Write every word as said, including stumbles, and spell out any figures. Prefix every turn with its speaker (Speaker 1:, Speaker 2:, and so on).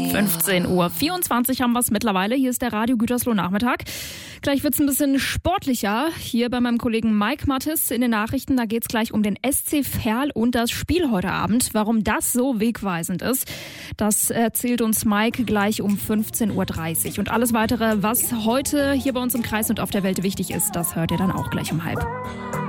Speaker 1: fünfzehn Uhr vierundzwanzig haben wir es mittlerweile. Hier ist der Radio Gütersloh Nachmittag. Gleich wird es ein bisschen sportlicher. Hier bei meinem Kollegen Mike Mattes in den Nachrichten. Da geht es gleich um den S C Verl und das Spiel heute Abend. Warum das so wegweisend ist, das erzählt uns Mike gleich um fünfzehn Uhr dreißig. Und alles Weitere, was heute hier bei uns im Kreis und auf der Welt wichtig ist, das hört ihr dann auch gleich um halb.